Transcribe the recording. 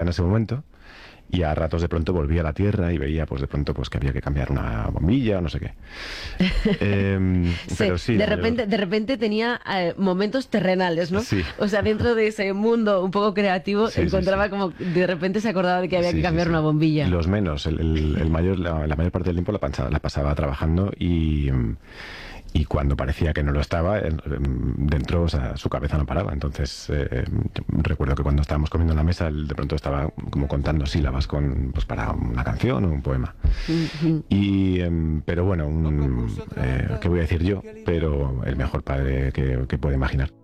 en ese momento, y a ratos de pronto volvía a la Tierra y veía pues de pronto pues que había que cambiar una bombilla o no sé qué. Pero sí, de repente tenía momentos terrenales, ¿no? sí, O sea, dentro de ese mundo un poco creativo, sí, sí, encontraba sí. como de repente se acordaba de que había que Sí, sí, cambiar sí. una bombilla. Los menos, el mayor, la mayor parte del tiempo la pasaba trabajando y cuando parecía que no lo estaba, dentro, o sea, su cabeza no paraba. Entonces, recuerdo que cuando estábamos comiendo en la mesa, él de pronto estaba como contando sílabas pues para una canción o un poema. Ujú. Pero bueno, ¿qué voy a decir yo? Pero el mejor padre que puede imaginar.